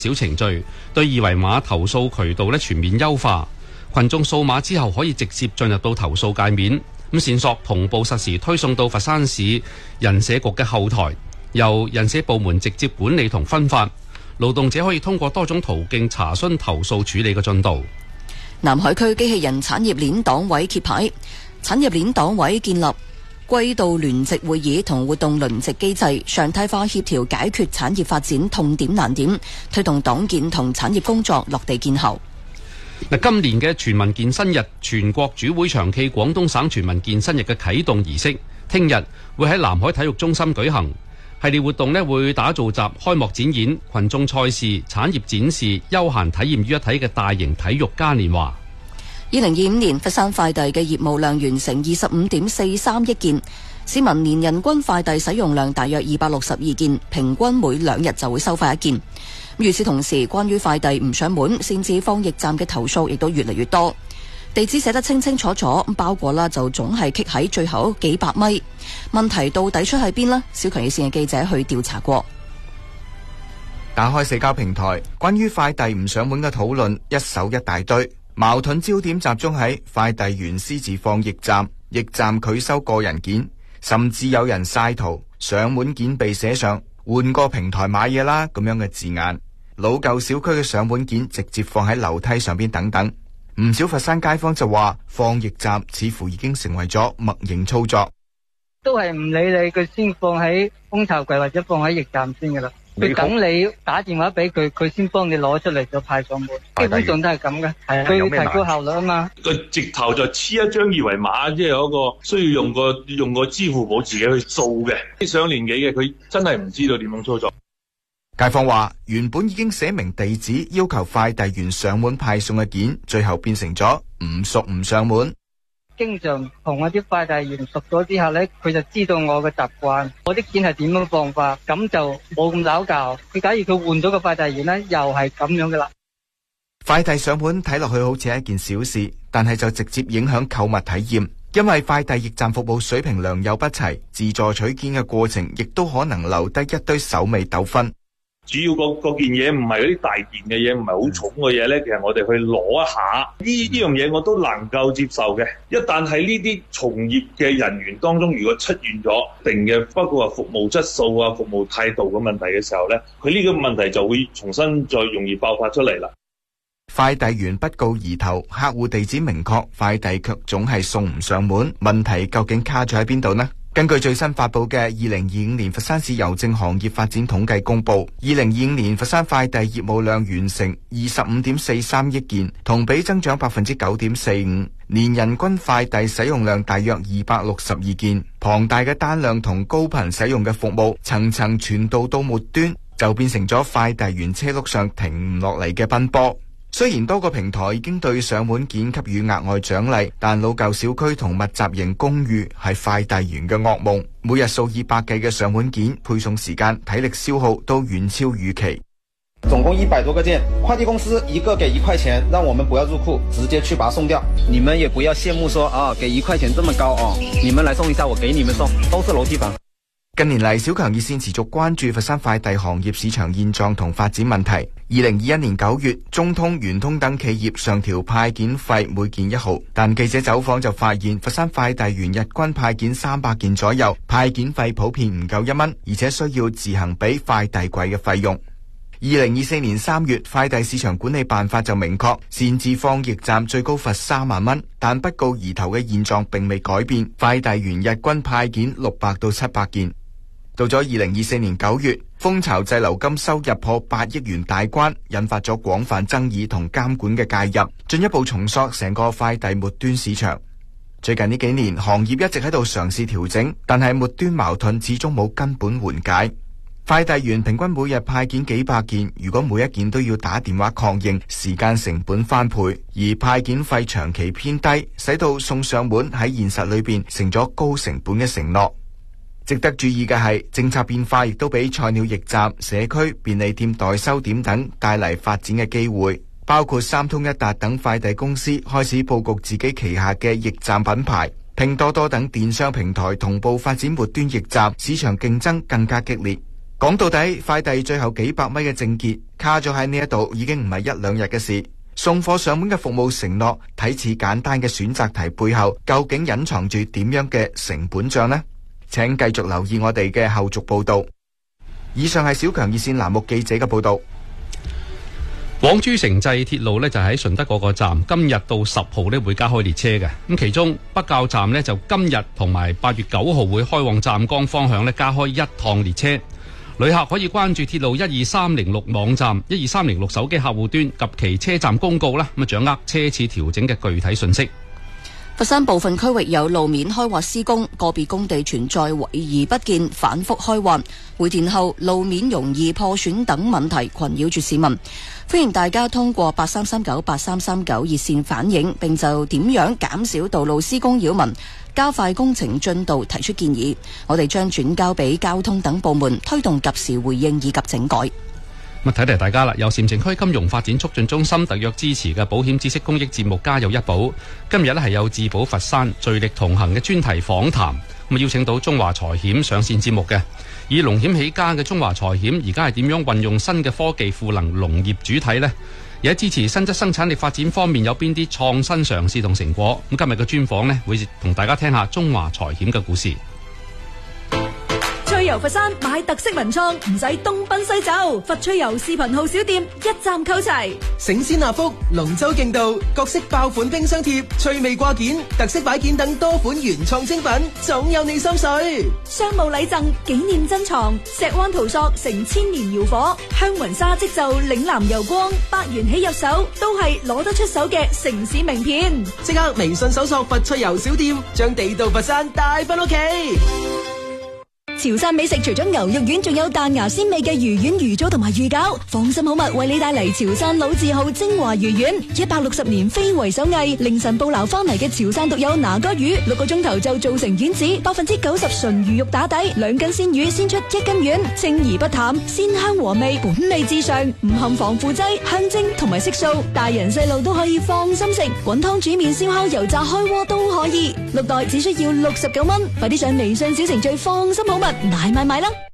小程序，對二維碼投訴渠道全面優化。群眾掃碼之後可以直接進入到投訴界面，線索同步實時推送到佛山市人社局嘅後台，由人社部門直接管理同分發。勞動者可以通過多種途徑查詢投訴處理嘅進度。 南海區機器人產業鏈黨委揭牌，產業鏈黨委建立季度聯席會議同活動輪值機制，常態化協調解決產業發展痛點難點，推動黨建同產業工作落地見效。 今年嘅全民健身日，全國主會長暨廣東省全民健身日嘅啟動儀式，聽日會喺南海體育中心舉行。系列活動會打造集開幕展演、群眾賽事、產業展示、休閒體驗於一體嘅大型體育嘉年華。 2025年佛山快遞嘅業務量完成25.43億件，市民年人均快遞使用量大約262件，平均每2日就會收快1件。與此同時，關於快遞唔上門、擅自放驛站嘅投訴亦都越嚟越多。地址寫得清清楚楚，包裹啦就總係棘喺最後幾百米。問題到底出喺邊呢？小強熱線嘅記者去調查過。 打開社交平台，關於快遞唔上門嘅討論一手一大堆，矛盾焦點集中喺快遞員私自放驛站、驛站拒收個人件，甚至有人晒圖上門件被寫上換個平台買嘢啦咁樣嘅字眼。老舊小區嘅上門件直接放喺樓梯上邊等等。唔少佛山街坊就話放驛站似乎已經成為咗默認操作， 都係唔理你，佢先放喺空投櫃或者放喺驛站先噶啦。佢等你打電話俾佢，佢先幫你攞出嚟就派上門。基本上都係咁嘅，係佢要提高效率啊嘛。 佢直頭就黐一張二維碼，即係有一個需要用個支付寶自己去掃嘅。啲上年紀嘅佢真係唔知道點樣操作。 街坊話原本已經寫明地址要求快遞員上門派送嘅件，最後變成咗唔熟唔上門。 經常同我啲快遞員熟咗之後呢，佢就知道我嘅習慣，我啲件係點樣放法，咁就冇咁拗撬。假如佢換咗個快遞員呢，又係咁樣嘅啦。 快遞上門睇落去好似係一件小事，但係就直接影響購物體驗，因為快遞驛站服務水平良莠不齊，自助取件嘅過程亦都可能留低一堆手尾糾紛。 主要嗰件嘢唔係嗰啲大件嘅嘢，唔係好重嘅嘢咧，其實我哋去攞一下呢樣嘢我都能夠接受嘅。一旦係呢啲從業嘅人員當中，如果出現咗定嘅，包括話服務質素啊、服務態度嘅問題嘅時候咧，佢呢個問題就會重新再容易爆發出嚟啦。 快遞員不告而投，客戶地址明確，快遞卻總係送唔上門，問題究竟卡咗喺邊度呢？根據最新發佈嘅2025年佛山市郵政行業發展統計公佈，2025年佛山快遞業務量完成25.43億件，同比增長9.45%，年人均快遞使用量大約262件。龐大嘅單量同高頻使用嘅服務，層層傳導到末端，就變成咗快遞員車轆上停唔落嚟嘅奔波。雖然多個平台已經對上門件給予額外獎勵，但老舊小區同密集型公寓係快遞員嘅噩夢，每日數以百計嘅上門件，配送時間、體力消耗都遠超預期。 總共100多個件，快遞公司一個給1塊錢，讓我們不要入庫，直接去把它送掉。你們也不要羨慕說啊，給1塊錢這麼高啊，你們來送一下，我給你們送，都是樓梯房。 近年嚟，小強熱線持續關注佛山快遞行業市場現狀同發展問題。2021年9月，中通、圓通等企業上調派件費每件1毫，但記者走訪就發現，佛山快遞員日均派件300件左右，派件費普遍唔夠1蚊，而且需要自行俾快遞櫃嘅費用。2024年3月，快遞市場管理辦法就明確，擅自放驛站最高罰3萬蚊，但不告而投嘅現狀並未改變，快遞員日均派件600到700件。到咗2024年9月，蜂巢滯留金收入破8億元大關，引發咗廣泛爭議同監管嘅介入，進一步重塑成個快遞末端市場。最近呢幾年，行業一直喺度嘗試調整，但係末端矛盾始終冇根本緩解。快遞員平均每日派件幾百件，如果每一件都要打電話確認，時間成本翻倍，而派件費長期偏低，使到送上門喺現實裏邊成咗高成本嘅承諾。值得注意嘅係，政策變化亦都俾菜鳥驛站、社區便利店代收點等帶嚟發展嘅機會，包括三通一達等快遞公司開始佈局自己旗下嘅驛站品牌，拼多多等電商平台同步發展末端驛站，市場競爭更加激烈。 講到底，快遞最後幾百米嘅症結卡咗喺呢一度，已經唔係一兩日嘅事。送貨上門嘅服務承諾睇似簡單嘅選擇題背後，究竟隱藏住點樣嘅成本帳呢？請繼續留意我哋嘅後續報道。以上係小強熱線欄目記者嘅報道。 廣珠城際鐵路呢就喺順德嗰個站，今日到10號呢會加開列車嘅。咁其中北滘站呢就今日同埋8月9號會開往湛江方向呢加開一趟列車。旅客可以關注鐵路12306網站、12306手機客戶端及其車站公告啦，咁掌握車次調整嘅具體信息。 佛山部分區域有路面開挖施工，個別工地存在圍而不見、反覆開挖、回填後路面容易破損等問題困擾住市民。歡迎大家通過83398339熱線反映，並就點樣減少道路施工擾民、加快工程進度提出建議，我哋將轉交俾交通等部門推動及時回應以及整改。 咁提提大家啦，由禪城區金融發展促進中心特約支持嘅保險知識公益節目家有一保，今日呢係有自保佛山聚力同行嘅專題訪談，咁邀請到中華財險上線節目嘅，以農險起家嘅中華財險而家係點樣運用新嘅科技賦能農業主體呢？而喺支持新質生產力發展方面有邊啲創新嘗試同成果？咁今日嘅專訪呢會同大家聽下中華財險嘅故事。 趣遊佛山買特色文創，唔使東奔西走，佛趣遊視頻號小店一站購齊。 醒仙納福、龍舟競渡、各式爆款冰箱貼、趣味掛件、特色擺件等多款原創精品，總有你心水。 商務禮贈、紀念珍藏、石灣陶塑成千年窯火，香雲紗織就嶺南油光，百元起入手都係攞得出手嘅城市名片。 即刻微信搜索佛趣遊小店，將地道佛山帶返屋企。 潮汕美食除咗牛肉丸，仲有彈牙鮮味嘅魚丸、魚棗同埋魚餃。放心好物為你帶嚟潮汕老字號精華魚丸，160年非遺手藝，凌晨捕撈翻嚟嘅潮汕獨有拿哥魚，6個鐘頭就做成丸子，90%純魚肉打底，2斤鮮魚鮮出1斤丸，清而不淡，鮮香和味，本味至上，唔含防腐劑、香精同埋色素，大人細路都可以放心食，滾湯煮麵、燒烤、油炸、開鍋都可以，6袋只需要69蚊，快啲上微信小程序放心好物買啦！